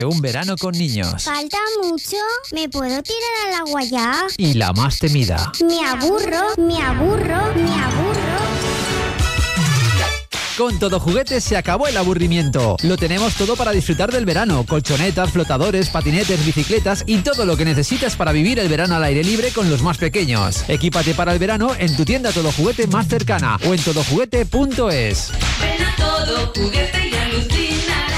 Un verano con niños. ¿Falta mucho? ¿Me puedo tirar al agua ya? Y la más temida. Me aburro. Con Todo Juguetes se acabó el aburrimiento. Lo tenemos todo para disfrutar del verano. Colchonetas, flotadores, patinetes, bicicletas y todo lo que necesitas para vivir el verano al aire libre con los más pequeños. Equípate para el verano en tu tienda Todo Juguete más cercana o en todojuguete.es. Ven a Todo Juguete y alucinarás.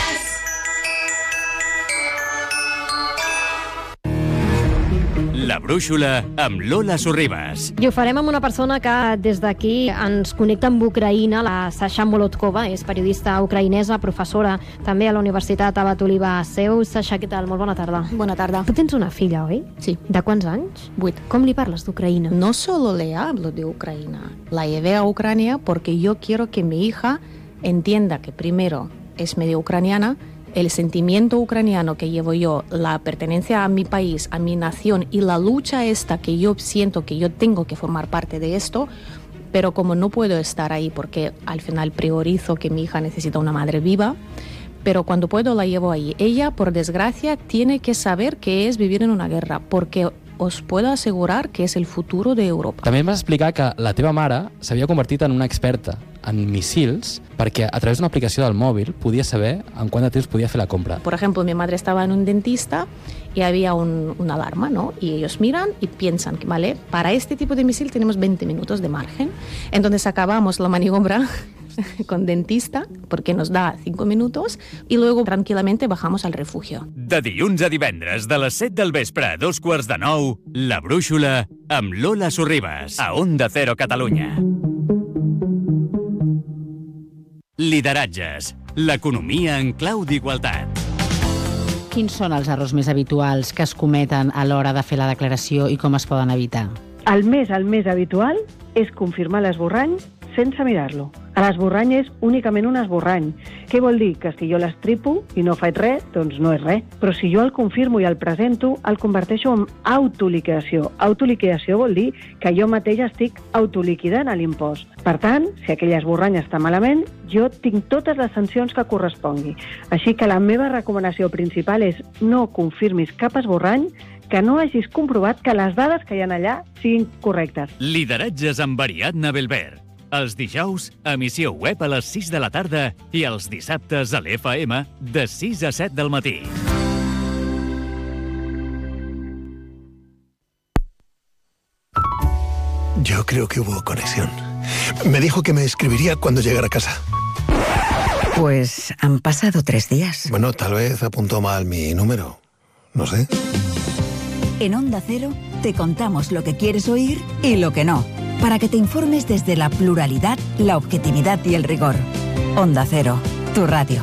La brúixola amb Lola Sorribas. I ho farem amb una persona que des d'aquí ens connecta amb Ucraïna, la Sasha Molotkova, és periodista ucraïnesa, professora també a la Universitat Abat Oliba Seu. Sasha, què tal? Molt bona tarda. Bona tarda. Tu tens una filla, oi? Sí. De quants anys? 8. Com li parles d'Ucraïna? No solo le hablo de Ucrania, la llevé a Ucrania porque yo quiero que mi hija entienda que primero es medio ucraniana, el sentimiento ucraniano que llevo yo, la pertenencia a mi país, a mi nación y la lucha esta que yo siento que yo tengo que formar parte de esto, pero como no puedo estar ahí porque al final priorizo que mi hija necesita una madre viva, pero cuando puedo la llevo ahí. Ella, por desgracia, tiene que saber qué es vivir en una guerra, porque us puedo assegurar que és el futur d'Europa. També em vas explicar que la teva mare s'havia convertit en una experta en missils perquè a través d'una aplicació del mòbil podia saber en quant de temps podia fer la compra. Por ejemplo, mi madre estaba en un dentista y había una alarma, ¿no? Y ellos miran y piensan que, vale, para este tipo de misil tenemos 20 minutos de margen. Entonces acabamos la maniobra con dentista, porque nos da 5 minutos, y luego tranquilamente bajamos al refugio. De dilluns a divendres, de les 7 del vespre a 8:45, La brúixola amb Lola Sorribas, a Onda Cero Catalunya. Lideratges, l'economia en clau d'igualtat. Quins són els errors més habituals que es cometen a l'hora de fer la declaració i com es poden evitar? El més habitual és confirmar l'esborrany sense mirar-lo. L'esborrany és únicament un esborrany. Què vol dir? Que si jo l'estripo i no faig res, doncs no és res. Però si jo el confirmo i el presento, el converteixo en autoliquidació. Autoliquidació vol dir que jo mateix estic autoliquidant l'impost. Per tant, si aquell esborrany està malament, jo tinc totes les sancions que correspongui. Així que la meva recomanació principal és no confirmis cap esborrany que no hagis comprovat que les dades que hi ha allà siguin correctes. Lideratges amb Ariadna Belver. Els dijous, emissió web a les 6 de la tarda i els dissabtes a l'FM de 6 a 7 del matí. Yo creo que hubo conexión. Me dijo que me escribiría cuando llegara a casa. Pues han pasado 3 días. Bueno, tal vez apuntó mal mi número. No sé. En Onda Cero te contamos lo que quieres oír y lo que no, para que te informes desde la pluralidad, la objetividad y el rigor. Onda Cero, tu radio.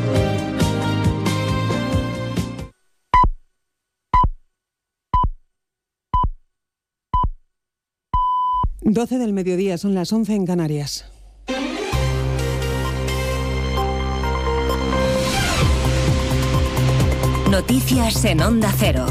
Doce del mediodía, son las 11 en Canarias. Noticias en Onda Cero.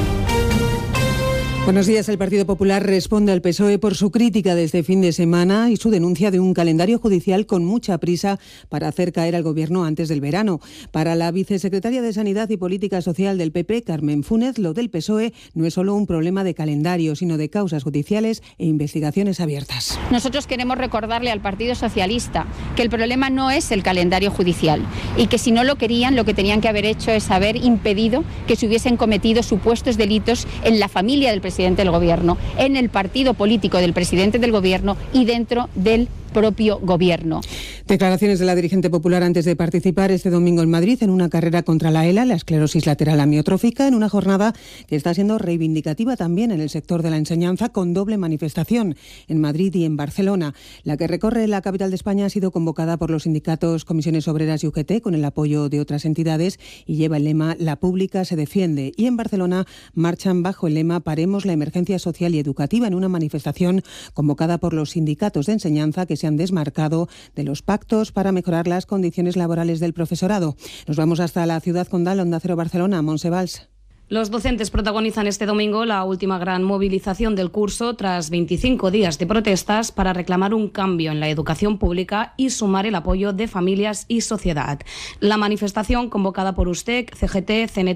Buenos días. El Partido Popular responde al PSOE por su crítica de este fin de semana y su denuncia de un calendario judicial con mucha prisa para hacer caer al Gobierno antes del verano. Para la vicesecretaria de Sanidad y Política Social del PP, Carmen Fúnez, lo del PSOE no es solo un problema de calendario, sino de causas judiciales e investigaciones abiertas. Nosotros queremos recordarle al Partido Socialista que el problema no es el calendario judicial y que si no lo querían, lo que tenían que haber hecho es haber impedido que se hubiesen cometido supuestos delitos en la familia del presidente del Gobierno, en el partido político del presidente del Gobierno y dentro del propio Gobierno. Declaraciones de la dirigente popular antes de participar este domingo en Madrid en una carrera contra la ELA, la esclerosis lateral amiotrófica, en una jornada que está siendo reivindicativa también en el sector de la enseñanza, con doble manifestación en Madrid y en Barcelona. La que recorre la capital de España ha sido convocada por los sindicatos Comisiones Obreras y UGT con el apoyo de otras entidades y lleva el lema "La pública se defiende". Y en Barcelona marchan bajo el lema "Paremos la emergencia social y educativa", en una manifestación convocada por los sindicatos de enseñanza que se han desmarcado de los pactos para mejorar las condiciones laborales del profesorado. Nos vamos hasta la ciudad condal, Onda Cero Barcelona, Montse Valls. Los docentes protagonizan este domingo la última gran movilización del curso tras 25 días de protestas para reclamar un cambio en la educación pública y sumar el apoyo de familias y sociedad. La manifestación, convocada por USTEC, CGT, CNT